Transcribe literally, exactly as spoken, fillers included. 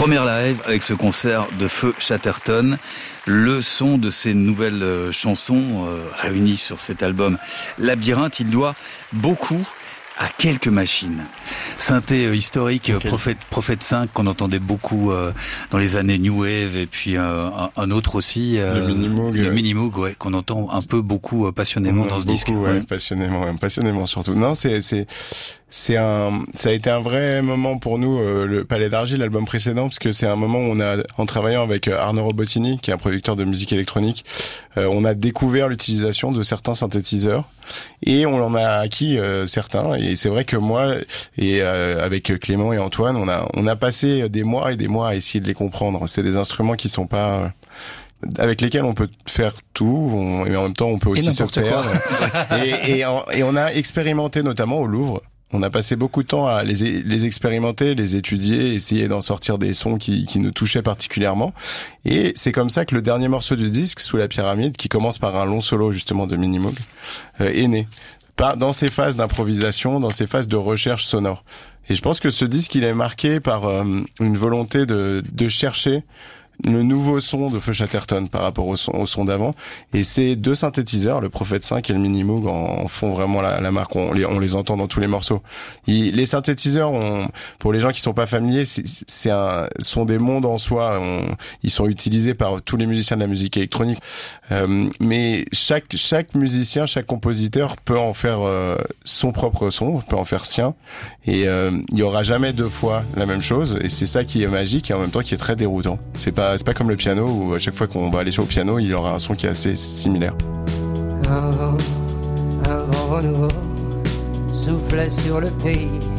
Première live avec ce concert de Feu Chatterton. Le son de ces nouvelles chansons euh, réunies sur cet album Labyrinthe, il doit beaucoup à quelques machines. Synthé euh, historique, okay. Prophète, Prophète cinq qu'on entendait beaucoup euh, dans les années New Wave, et puis euh, un, un autre aussi, euh, le Minimoog, le Minimoog, ouais, qu'on entend un peu beaucoup euh, passionnément dans ce beaucoup, disque. Ouais, ouais. passionnément, ouais, passionnément surtout. Non, c'est c'est c'est un, ça a été un vrai moment pour nous, euh, le Palais d'Argile, l'album précédent, parce que c'est un moment où on a, en travaillant avec Arnaud Robotini, qui est un producteur de musique électronique, euh, on a découvert l'utilisation de certains synthétiseurs et on en a acquis euh, certains. Et c'est vrai que moi et euh, avec Clément et Antoine, on a on a passé des mois et des mois à essayer de les comprendre. C'est des instruments qui sont pas avec lesquels on peut faire tout, on, et en même temps on peut aussi se perdre. et, et, en, et on a expérimenté notamment au Louvre. On a passé beaucoup de temps à les, les expérimenter, les étudier, essayer d'en sortir des sons qui, qui nous touchaient particulièrement. Et c'est comme ça que le dernier morceau du disque, Sous la pyramide, qui commence par un long solo justement de Minimoog, euh, est né. Pas dans ces phases d'improvisation, dans ces phases de recherche sonore. Et je pense que ce disque, il est marqué par euh, une volonté de, de chercher le nouveau son de Feu Chatterton par rapport au son, au son d'avant. Et ces deux synthétiseurs, le Prophète cinq et le Minimoog, en, en font vraiment la, la marque. On les, on les entend dans tous les morceaux. Il, les synthétiseurs, on, pour les gens qui sont pas familiers, c'est, c'est un, sont des mondes en soi. On, ils sont utilisés par tous les musiciens de la musique électronique. Euh, mais chaque, chaque musicien, chaque compositeur peut en faire euh, son propre son, peut en faire sien. Et euh, il y aura jamais deux fois la même chose. Et c'est ça qui est magique et en même temps qui est très déroutant. C'est pas C'est pas comme le piano où à chaque fois qu'on va aller sur le piano, il aura un son qui est assez similaire. Un vent, un vent nouveau soufflait sur le pays.